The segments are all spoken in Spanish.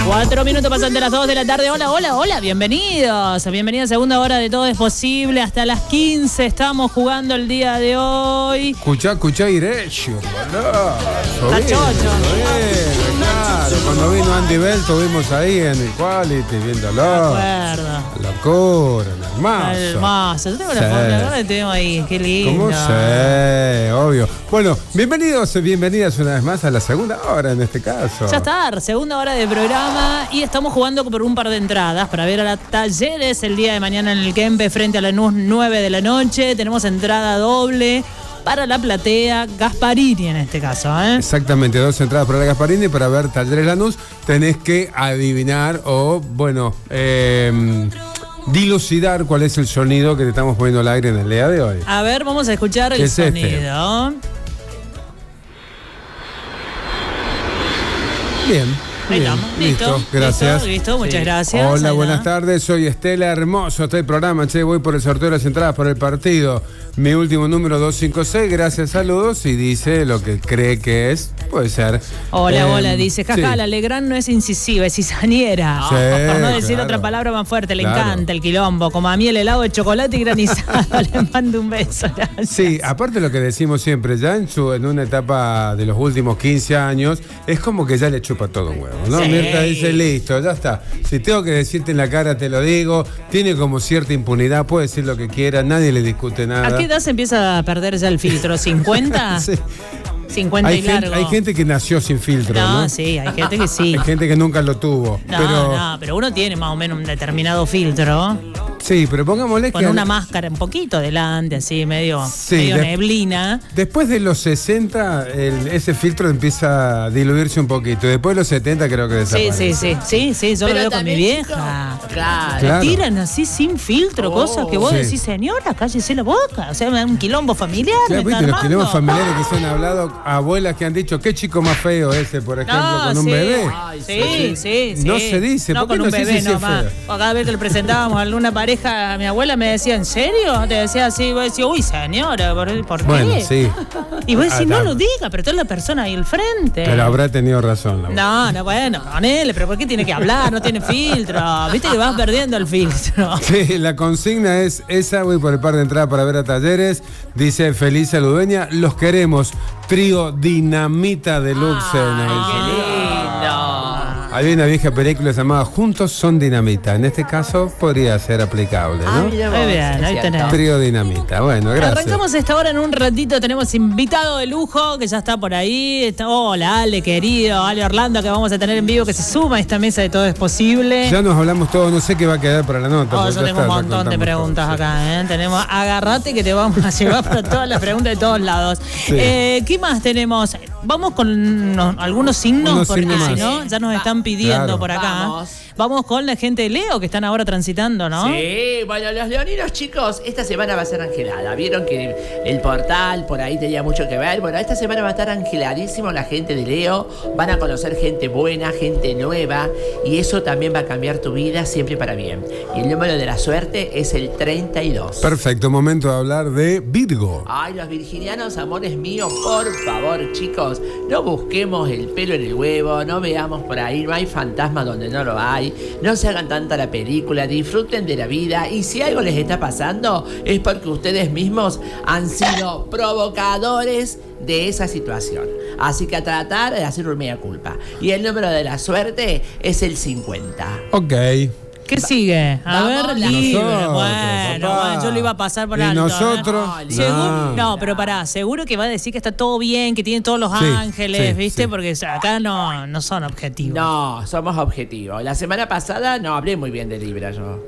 4 minutos pasan de las 2 de la tarde. Hola, hola, hola, bienvenidos. Bienvenidos a segunda hora de Todo es Posible. Hasta las 15 estamos jugando el día de hoy. Escuchá Irecho, Está chocho. Claro, cuando vino Andy Bell estuvimos ahí en el Quality viéndolo. Locura, hermoso. Yo tengo la foto, ahora la tengo ahí, qué lindo. ¿Cómo sé? Obvio. Bueno, bienvenidas una vez más a la segunda hora en este caso. Ya está, segunda hora de programa y estamos jugando por un par de entradas para ver a la Talleres el día de mañana en el Kempe frente a la Lanús 9 de la noche. Tenemos entrada doble para la platea Gasparini en este caso, ¿eh? Exactamente, 2 entradas para la Gasparini para ver Talleres Lanús. Tenés que adivinar o, dilucidar cuál es el sonido que te estamos poniendo al aire en el día de hoy. A ver, vamos a escuchar el sonido. Bien. Ahí estamos, listo, gracias. Listo, muchas gracias. Hola, buenas tardes, soy Estela Hermoso, este programa, voy por el sorteo de las entradas para el partido. Mi último número 256, gracias, saludos, y dice lo que cree que es, puede ser. Hola, dice, jaja, la Legrand no es incisiva, es cizañera. Sí, por no decir otra palabra más fuerte, le encanta el quilombo, como a mí el helado de chocolate y granizado, le mando un beso. Gracias. Sí, aparte lo que decimos siempre, ya en una etapa de los últimos 15 años, es como que ya le chupa todo un huevo, ¿no? Sí. Mirta dice, listo, ya está. Si tengo que decirte en la cara, te lo digo. Tiene como cierta impunidad, puede decir lo que quiera, nadie le discute nada. ¿A qué edad se empieza a perder ya el filtro? ¿50? Sí. 50 y largo. Hay gente que nació sin filtro, ¿no? Sí, hay gente que sí. Hay gente que nunca lo tuvo. Pero uno tiene más o menos un determinado filtro. Sí, pero pongámosle con una máscara un poquito delante, así, medio neblina. Después de los 60, ese filtro empieza a diluirse un poquito. Después de los 70 creo que desaparece. Sí, yo lo veo con mi vieja. Claro. Tiran así sin filtro, cosas que vos decís, señora, cállese la boca. O sea, un quilombo familiar. Claro, viste, los quilombos familiares que se han hablado, abuelas que han dicho, qué chico más feo ese, por ejemplo, con un bebé. Sí. No se dice, no con un bebé nomás. Cada vez que le presentábamos a alguna pareja, mi abuela me decía, ¿en serio? Te decía así, vos decías, uy, señora, ¿por qué? Bueno, sí. Y vos decís, no lo diga, pero está la persona ahí al frente. Pero habrá tenido razón. Bueno, ponele, pero ¿por qué tiene que hablar? No tiene filtro. Viste que vas perdiendo el filtro. Sí, la consigna es esa, voy por el par de entradas para ver a Talleres. Dice Feliz Saludeña, los queremos. Trío Dinamita Deluxe. Hay una vieja película llamada Juntos son Dinamita. En este caso podría ser aplicable, ¿no? Muy bien, ahí tenemos. Trío Dinamita. Bueno, gracias. Arrancamos esta hora en un ratito. Tenemos invitado de lujo que ya está por ahí. Hola, Ale, querido. Ale Orlando, que vamos a tener en vivo, que se suma a esta mesa de Todo es Posible. Ya nos hablamos todos. No sé qué va a quedar para la nota. Yo tengo un montón de preguntas acá, ¿eh? Tenemos, agarrate que te vamos a llevar para todas las preguntas de todos lados. Sí. ¿Qué más tenemos? Vamos con algunos signos, porque si no, ya nos están pidiendo por acá. Vamos con la gente de Leo que están ahora transitando, ¿no? Sí, bueno, los leoninos, chicos, esta semana va a ser angelada. Vieron que el portal por ahí tenía mucho que ver. Bueno, esta semana va a estar angeladísimo la gente de Leo. Van a conocer gente buena, gente nueva. Y eso también va a cambiar tu vida siempre para bien. Y el número de la suerte es el 32. Perfecto, momento de hablar de Virgo. Ay, los virginianos, amores míos, por favor, chicos, no busquemos el pelo en el huevo, no veamos por ahí, no hay fantasma donde no lo hay. No se hagan tanta la película, disfruten de la vida y si algo les está pasando es porque ustedes mismos han sido provocadores de esa situación. Así que a tratar de hacer un mea culpa. Y el número de la suerte es el 50. Ok. ¿Qué sigue? A ver, Libra. Bueno, yo lo iba a pasar por alto. ¿Y nosotros? No, pero pará, seguro que va a decir que está todo bien, que tiene todos los ángeles, ¿viste? Sí. Porque acá no son objetivos. No, somos objetivos. La semana pasada no hablé muy bien de Libra yo.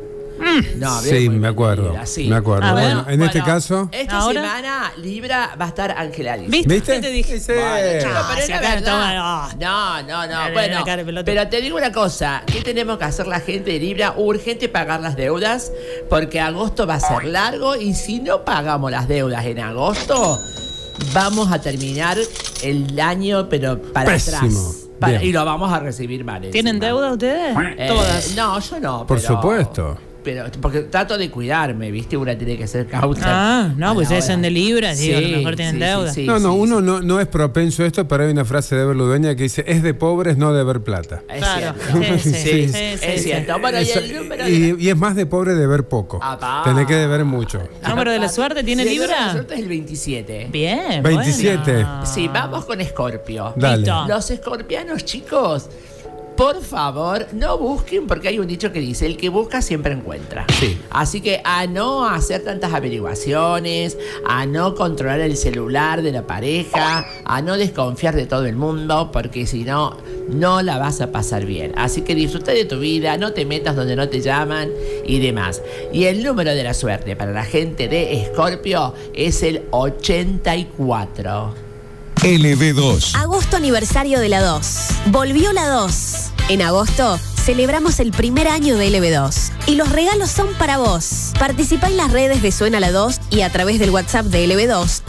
No, sí, me acuerdo. Me acuerdo. Bueno, en este caso. Esta semana Libra va a estar angeladísimo. ¿Viste? ¿Qué te dije? Bueno, pero es verdad. No. Bueno, pero te digo una cosa. ¿Qué tenemos que hacer la gente de Libra? Urgente pagar las deudas, porque agosto va a ser largo y si no pagamos las deudas en agosto, vamos a terminar el año, pero para atrás. Y lo vamos a recibir mal. ¿Tienen deuda ustedes? Todas. No, yo no. Por supuesto. pero porque trato de cuidarme, ¿viste? Una tiene que ser cauta. Ah, no, pues es en de libras, digo, a lo mejor tienen deuda. Uno no es propenso a esto, pero hay una frase de Ever Ludueña que dice, es de pobres no deber plata. Es claro, cierto. Es cierto. Bueno, y es más de pobre deber poco. Tenés que deber mucho. ¿Número de la suerte tiene Libra? El número de la suerte es el 27. Bien, 27. Bueno. Sí, vamos con Escorpio. Dale. Los escorpianos, chicos, por favor, no busquen, porque hay un dicho que dice, el que busca siempre encuentra. Sí. Así que a no hacer tantas averiguaciones, a no controlar el celular de la pareja, a no desconfiar de todo el mundo, porque si no, no la vas a pasar bien. Así que disfruta de tu vida, no te metas donde no te llaman y demás. Y el número de la suerte para la gente de Escorpio es el 84. LB2. Agosto aniversario de la 2. Volvió la 2. En agosto celebramos el primer año de LB2 y los regalos son para vos. Participa en las redes de Suena la 2 y a través del WhatsApp de LB2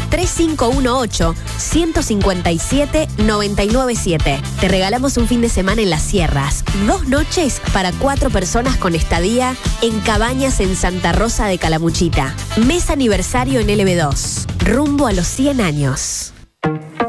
3518-157-997. Te regalamos un fin de semana en Las Sierras, 2 noches para 4 personas con estadía en cabañas en Santa Rosa de Calamuchita. Mes aniversario en LB2, rumbo a los 100 años.